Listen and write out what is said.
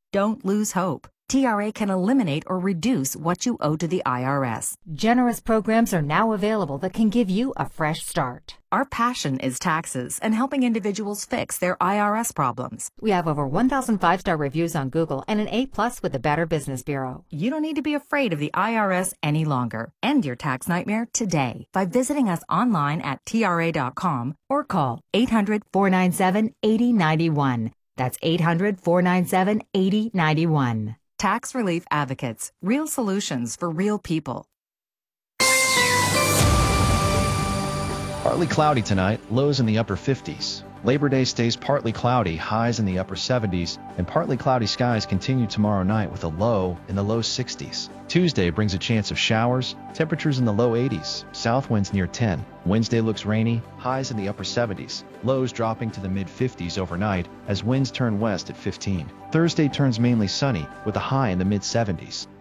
Don't lose hope. TRA can eliminate or reduce what you owe to the IRS. Generous programs are now available that can give you a fresh start. Our passion is taxes and helping individuals fix their IRS problems. We have over 1,000 5-star reviews on Google and an A+ with the Better Business Bureau. You don't need to be afraid of the IRS any longer. End your tax nightmare today by visiting us online at TRA.com or call 800-497-8091. That's 800-497-8091. Tax Relief Advocates, real solutions for real people. Partly cloudy tonight, lows in the upper 50s. Labor Day stays partly cloudy, highs in the upper 70s, and partly cloudy skies continue tomorrow night with a low in the low 60s. Tuesday brings a chance of showers, temperatures in the low 80s, south winds near 10. Wednesday looks rainy, highs in the upper 70s, lows dropping to the mid 50s overnight as winds turn west at 15. Thursday turns mainly sunny with a high in the mid 70s.